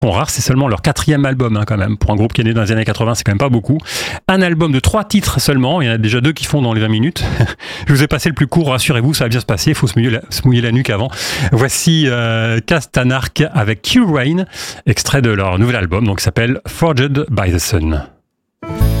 rare, c'est seulement leur 4e album quand même. Pour un groupe qui est né dans les années 80, c'est quand même pas beaucoup. Un album de 3 titres seulement, il y en a déjà 2 qui font dans les 20 minutes. Je vous ai passé le plus court, rassurez-vous, ça va bien se passer, il faut se mouiller la nuque avant. Voici Castanark avec Q-Rain, extrait de leur nouvel album, donc qui s'appelle Forged by the Sun.